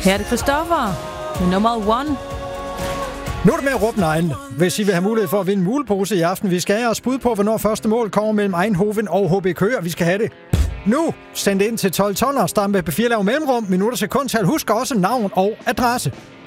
Her er det Christoffer med nummer 1. Nu er det med at råbe neglene, hvis I vil have mulighed for at vinde en mulepose i aften. Vi skal have jeres bud på, hvornår første mål kommer mellem Eindhoven og HB Køge. Vi skal have det nu. Send det ind til 12 tonner, start med på 4 lav mellemrum, minutter, sekundtal. Husk også navn og adresse.